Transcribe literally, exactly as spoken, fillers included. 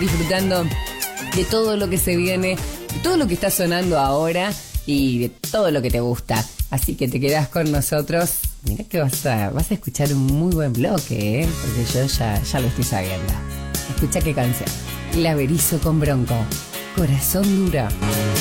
disfrutando de todo lo que se viene, de todo lo que está sonando ahora y de todo lo que te gusta. Así que te quedás con nosotros. Mirá que vas a, vas a escuchar un muy buen bloque, ¿eh? Porque yo ya, ya lo estoy sabiendo. Escucha qué canción. La Berizo con Bronco. Corazón duro.